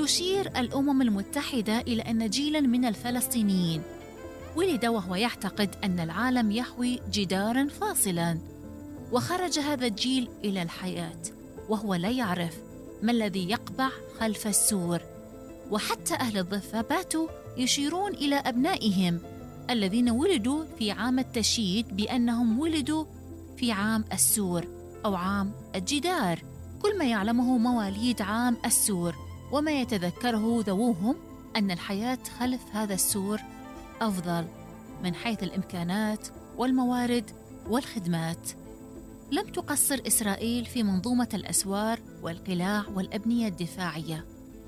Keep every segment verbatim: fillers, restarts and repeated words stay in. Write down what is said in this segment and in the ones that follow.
تشير الأمم المتحدة إلى أن جيلاً من الفلسطينيين ولد وهو يعتقد أن العالم يحوي جداراً فاصلاً، وخرج هذا الجيل إلى الحياة وهو لا يعرف ما الذي يقبع خلف السور. وحتى أهل الضفة باتوا يشيرون إلى أبنائهم الذين ولدوا في عام التشييد بأنهم ولدوا في عام السور أو عام الجدار. كل ما يعلمه مواليد عام السور وما يتذكره ذووهم أن الحياة خلف هذا السور أفضل من حيث الإمكانات والموارد والخدمات. لم تقصر إسرائيل في منظومة الأسوار والقلاع والأبنية الدفاعية،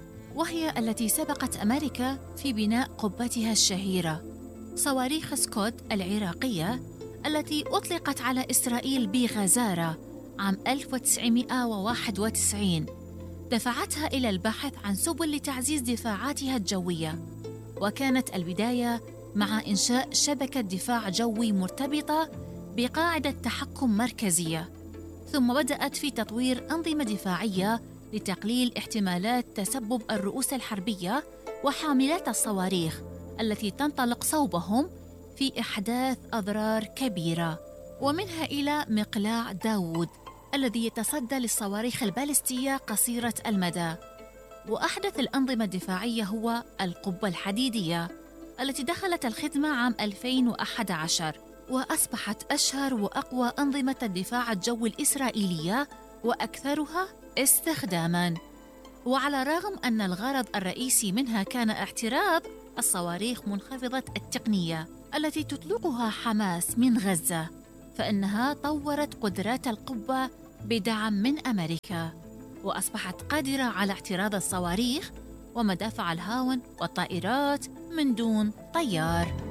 وهي التي سبقت أمريكا في بناء قبتها الشهيرة صواريخ سكود العراقية التي أطلقت على إسرائيل بغزارة عام ألف وتسعمائة وواحد وتسعين، دفعتها إلى البحث عن سبل لتعزيز دفاعاتها الجوية. وكانت البداية مع إنشاء شبكة دفاع جوي مرتبطة بقاعدة تحكم مركزية، ثم بدأت في تطوير أنظمة دفاعية لتقليل احتمالات تسبب الرؤوس الحربية وحاملات الصواريخ التي تنطلق صوبهم في إحداث أضرار كبيرة. ومنها إلى مقلاع داوود الذي يتصدى للصواريخ البالستية قصيرة المدى. وأحدث الأنظمة الدفاعية هو القبة الحديدية التي دخلت الخدمة عام ألفين وأحد عشر، وأصبحت أشهر وأقوى أنظمة الدفاع الجوي الإسرائيلية وأكثرها استخداماً. وعلى الرغم أن الغرض الرئيسي منها كان اعتراض الصواريخ منخفضة التقنية التي تطلقها حماس من غزة، فإنها طورت قدرات القبة بدعم من أمريكا، وأصبحت قادرة على اعتراض الصواريخ ومدافع الهاون والطائرات من دون طيار.